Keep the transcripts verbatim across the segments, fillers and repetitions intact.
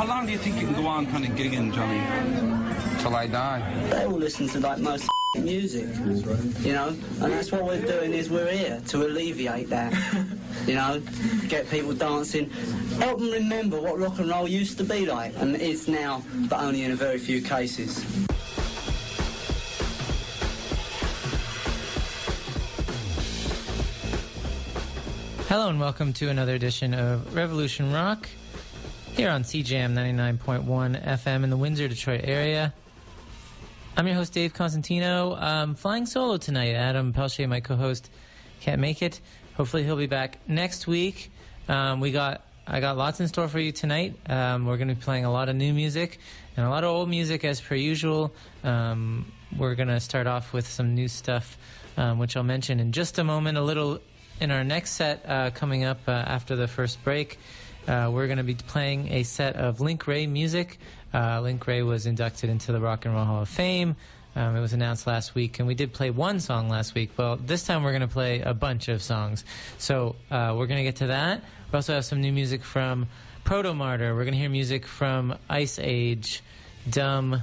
How long do you think you can go on kind of gigging, Johnny? Till I die. They all listen to like most music, you know, and that's what we're doing is we're here to alleviate that, you know, get people dancing, help them remember what rock and roll used to be like and is now, but only in a very few cases. Hello and welcome to another edition of Revolution Rock here on C J A M ninety-nine point one F M in the Windsor, Detroit area. I'm your host, Dave Constantino. Um, flying solo tonight. Adam Pelche, my co-host, can't make it. Hopefully he'll be back next week. Um, we got I got lots in store for you tonight. Um, we're going to be playing a lot of new music and a lot of old music as per usual. Um, we're going to start off with some new stuff, um, which I'll mention in just a moment. A little in our next set uh, coming up uh, after the first break. Uh, we're going to be playing a set of Link Wray music. Uh, Link Wray was inducted into the Rock and Roll Hall of Fame. Um, it was announced last week, and we did play one song last week. Well, this time we're going to play a bunch of songs. So uh, we're going to get to that. We also have some new music from Proto Martyr. We're going to hear music from Ice Age, Dumb,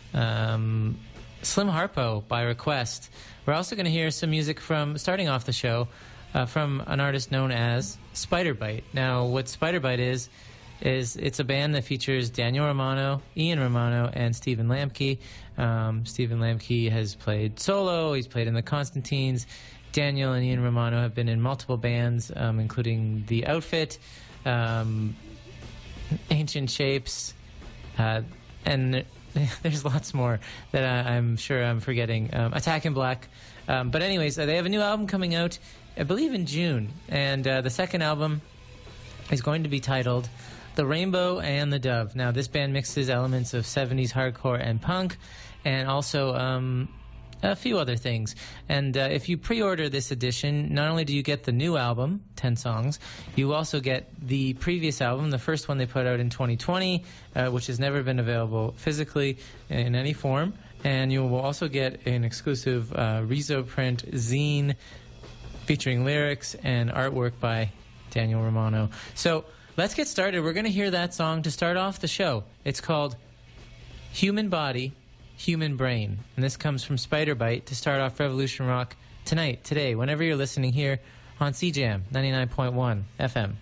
um, Slim Harpo by request. We're also going to hear some music from, starting off the show, Uh, from an artist known as Spiderbite. Now, what Spiderbite is, is it's a band that features Daniel Romano, Ian Romano, and Stephen Lamke. Um, Stephen Lamke has played solo, he's played in the Constantines. Daniel and Ian Romano have been in multiple bands, um, including The Outfit, um, Ancient Shapes, uh, and there's lots more that I, I'm sure I'm forgetting. Um, Attack in Black. Um, but anyways, uh, they have a new album coming out, I believe in June, and uh, the second album is going to be titled The Rainbow and the Dove. Now, this band mixes elements of seventies hardcore and punk, and also um, a few other things. And uh, if you pre-order this edition, not only do you get the new album, ten songs, you also get the previous album, the first one they put out in twenty twenty, uh, which has never been available physically in any form. And you will also get an exclusive uh, Rezo print zine featuring lyrics and artwork by Daniel Romano. So let's get started. We're going to hear that song to start off the show. It's called Human Body, Human Brain. And this comes from Spiderbite to start off Revolution Rock tonight, today, whenever you're listening here on C J A M ninety-nine point one F M.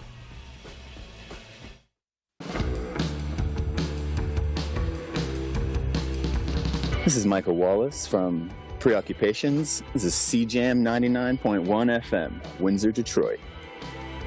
This is Michael Wallace from Preoccupations. This is C J A M ninety-nine point one F M, Windsor, Detroit.